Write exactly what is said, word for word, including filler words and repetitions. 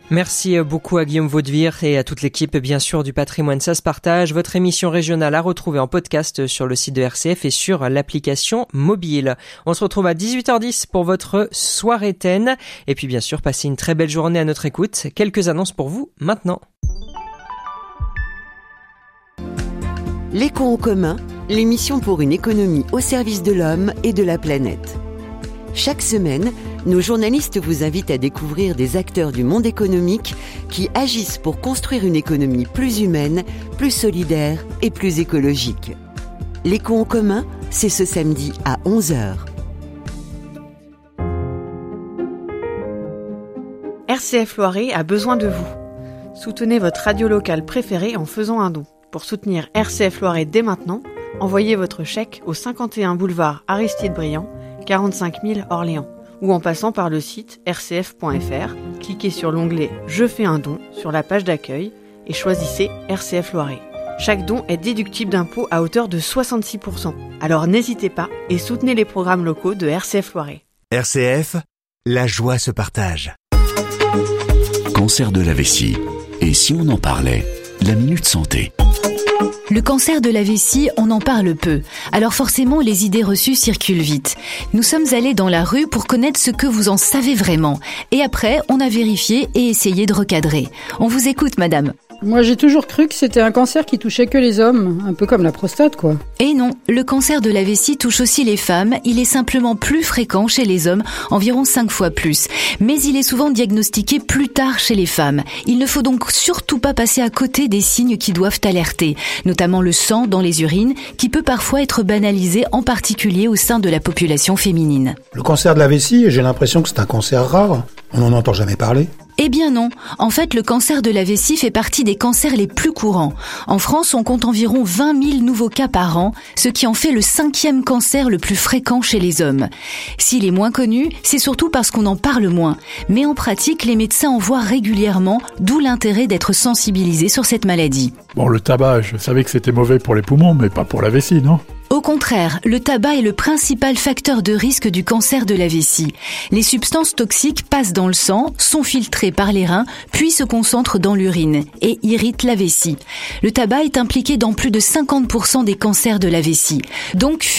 Merci beaucoup à Guillaume Vaudevire et à toute l'équipe, bien sûr, du Patrimoine Ça se partage. Votre émission régionale à retrouver en podcast sur le site de R C F et sur l'application mobile. On se retrouve à dix-huit heures dix pour votre soirée Ten. Et puis, bien sûr, passez une très belle journée à notre écoute. Quelques annonces pour vous maintenant. L'éco en commun, l'émission pour une économie au service de l'homme et de la planète. Chaque semaine, nos journalistes vous invitent à découvrir des acteurs du monde économique qui agissent pour construire une économie plus humaine, plus solidaire et plus écologique. L'éco en commun, c'est ce samedi à onze heures. R C F Loiret a besoin de vous. Soutenez votre radio locale préférée en faisant un don. Pour soutenir R C F Loiret dès maintenant, envoyez votre chèque au cinquante et un boulevard Aristide Briand, quarante-cinq mille Orléans, ou en passant par le site r c f point f r, cliquez sur l'onglet « Je fais un don » sur la page d'accueil et choisissez R C F Loiret. Chaque don est déductible d'impôt à hauteur de soixante-six pour cent. Alors n'hésitez pas et soutenez les programmes locaux de R C F Loiret. R C F, la joie se partage. Cancer de la vessie. Et si on en parlait ? La Minute Santé. Le cancer de la vessie, on en parle peu. Alors forcément, les idées reçues circulent vite. Nous sommes allés dans la rue pour connaître ce que vous en savez vraiment. Et après, on a vérifié et essayé de recadrer. On vous écoute, madame. Moi, j'ai toujours cru que c'était un cancer qui touchait que les hommes, un peu comme la prostate, quoi. Et non, le cancer de la vessie touche aussi les femmes. Il est simplement plus fréquent chez les hommes, environ cinq fois plus. Mais il est souvent diagnostiqué plus tard chez les femmes. Il ne faut donc surtout pas passer à côté des signes qui doivent alerter, notamment le sang dans les urines, qui peut parfois être banalisé, en particulier au sein de la population féminine. Le cancer de la vessie, j'ai l'impression que c'est un cancer rare. On n'en entend jamais parler. Eh bien non. En fait, le cancer de la vessie fait partie des cancers les plus courants. En France, on compte environ vingt mille nouveaux cas par an, ce qui en fait le cinquième cancer le plus fréquent chez les hommes. S'il est moins connu, c'est surtout parce qu'on en parle moins. Mais en pratique, les médecins en voient régulièrement, d'où l'intérêt d'être sensibilisé sur cette maladie. Bon, le tabac, je savais que c'était mauvais pour les poumons, mais pas pour la vessie, non ? Au contraire, le tabac est le principal facteur de risque du cancer de la vessie. Les substances toxiques passent dans le sang, sont filtrées par les reins, puis se concentrent dans l'urine et irritent la vessie. Le tabac est impliqué dans plus de cinquante pour cent des cancers de la vessie. Donc,